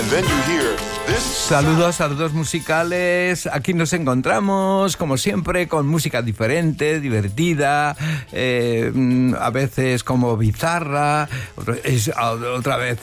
And then you hear this. Saludos musicales. Aquí nos encontramos, como siempre, con música diferente, divertida, a veces como bizarra, otra vez